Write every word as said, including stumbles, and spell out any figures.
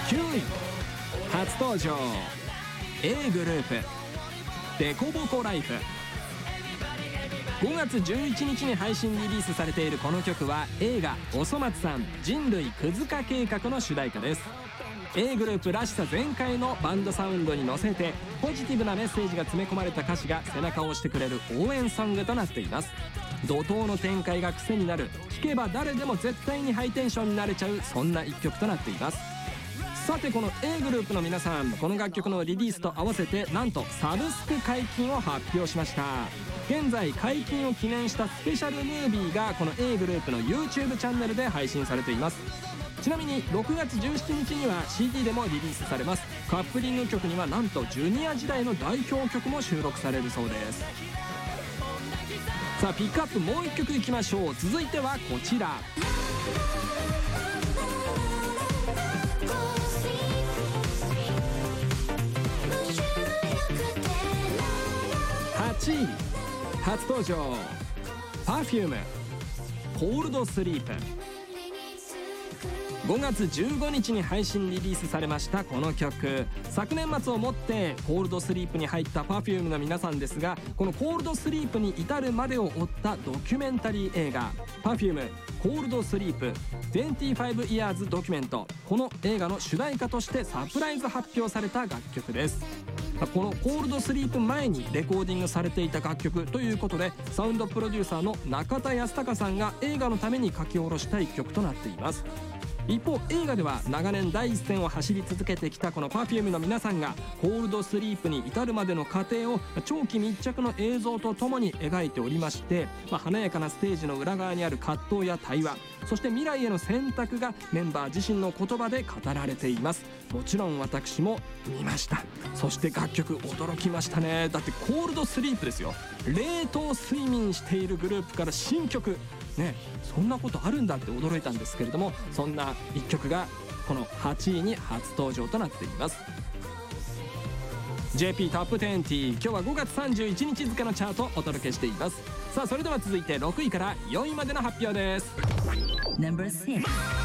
きゅうい初登場 A グループデコボコライフ。ごがつじゅういちにちに配信リリースされているこの曲は映画「おそ松さん人類クズ化計画」の主題歌です。 A グループらしさ全開のバンドサウンドに乗せてポジティブなメッセージが詰め込まれた歌詞が背中を押してくれる応援ソングとなっています。怒涛の展開が癖になる、聴けば誰でも絶対にハイテンションになれちゃう、そんな一曲となっています。さてこの A グループの皆さん、この楽曲のリリースと合わせてなんとサブスク解禁を発表しました。現在解禁を記念したスペシャルムービーがこの A グループの YouTube チャンネルで配信されています。ちなみにろくがつじゅうしちにちには シーディー でもリリースされます。カップリング曲にはなんとジュニア時代の代表曲も収録されるそうです。さあピックアップもういっきょくいきましょう。続いてはこちら。はちい初登場 Perfume コールドスリープ。ごがつじゅうごにちに配信リリースされましたこの曲。昨年末をもってコールドスリープに入った Perfume の皆さんですが、このコールドスリープに至るまでを追ったドキュメンタリー映画 Perfume コールドスリープにじゅうご Years ドキュメント、この映画の主題歌としてサプライズ発表された楽曲です。このコールドスリープ前にレコーディングされていた楽曲ということで、サウンドプロデューサーの中田康隆さんが映画のために書き下ろした一曲となっています。一方映画では長年第一線を走り続けてきたこの Perfume の皆さんがコールドスリープに至るまでの過程を長期密着の映像とともに描いておりまして、まあ、華やかなステージの裏側にある葛藤や対話、そして未来への選択がメンバー自身の言葉で語られています。もちろん私も見ました。そして楽曲驚きましたね。だってコールドスリープですよ。冷凍睡眠しているグループから新曲ね、そんなことあるんだって驚いたんですけれども、そんな一曲がこのはちいに初登場となっています。 ジェーピー トップにじゅう、今日はごがつさんじゅういちにち付のチャートをお届けしています。さあそれでは続いてろくいからよんいまでの発表です。 ナンバーシックス